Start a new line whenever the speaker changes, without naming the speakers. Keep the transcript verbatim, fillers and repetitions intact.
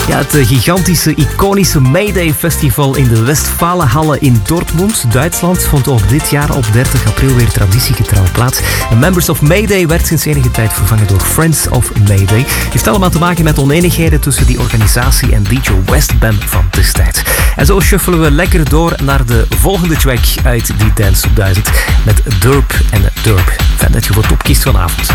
Ja, het gigantische, iconische Mayday Festival in de Westfalenhalle in Dortmund, Duitsland, vond ook dit jaar op dertig april weer traditiegetrouw plaats. En Members of Mayday werd sinds enige tijd vervangen door Friends of Mayday. Heeft allemaal te maken met oneenigheden tussen die organisatie en D J Westbam van destijds. En zo shuffelen we lekker door naar de volgende track uit die Dance Top duizend met Derp en Derp. Fijn dat je voor top kiest vanavond.